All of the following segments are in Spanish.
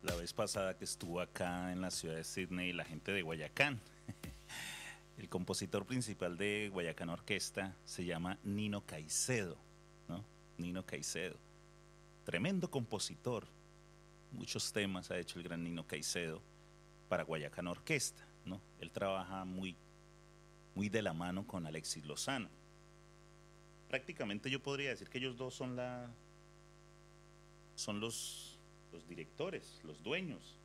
la vez pasada que estuvo acá en la ciudad de Sydney la gente de Guayacán. El compositor principal de Guayacán Orquesta se llama Nino Caicedo, ¿no? Nino Caicedo. Tremendo compositor. Muchos temas ha hecho el gran Nino Caicedo para Guayacán Orquesta, ¿no? Él trabaja muy de la mano con Alexis Lozano. Prácticamente yo podría decir que ellos dos son los directores, los dueños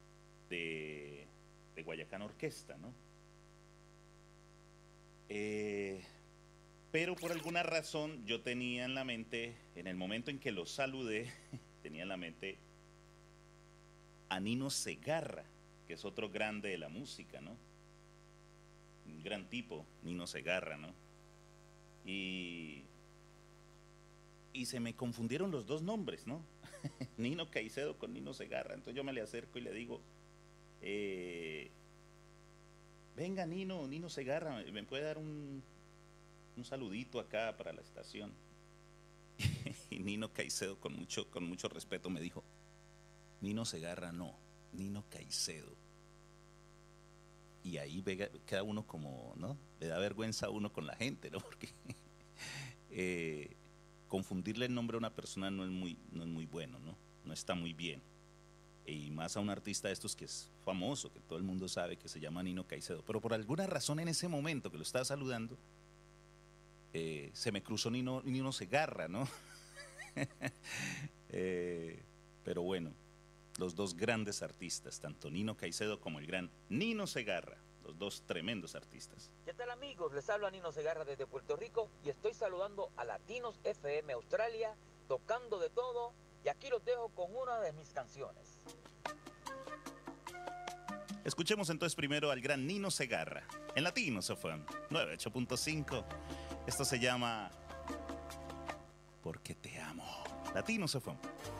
de Guayacán Orquesta, ¿no? Pero por alguna razón yo tenía en la mente, en el momento en que los saludé, tenía en la mente a Nino Segarra, que es otro grande de la música, ¿no? Un gran tipo, Nino Segarra, ¿no? Y se me confundieron los dos nombres, ¿no? Nino Caicedo con Nino Segarra. Entonces yo me le acerco y le digo, venga Nino Segarra, ¿me puede dar un saludito acá para la estación? Y Nino Caicedo con mucho respeto me dijo, Nino Segarra no, Nino Caicedo. Y ahí queda uno como, ¿no? Le da vergüenza a uno con la gente, ¿no? Porque confundirle el nombre a una persona no es muy bueno, ¿no? No está muy bien. Y más a un artista de estos que es famoso, que todo el mundo sabe que se llama Nino Caicedo. Pero por alguna razón en ese momento que lo estaba saludando, se me cruzó Nino Segarra, ¿no? Pero bueno, los dos grandes artistas, tanto Nino Caicedo como el gran Nino Segarra, los dos tremendos artistas. ¿Qué tal amigos? Les habla Nino Segarra desde Puerto Rico y estoy saludando a Latinos FM Australia, tocando de todo, y aquí los dejo con una de mis canciones. Escuchemos entonces primero al gran Nino Segarra, en Latinos FM 98.5. Esto se llama Porque te amo. Latinos FM.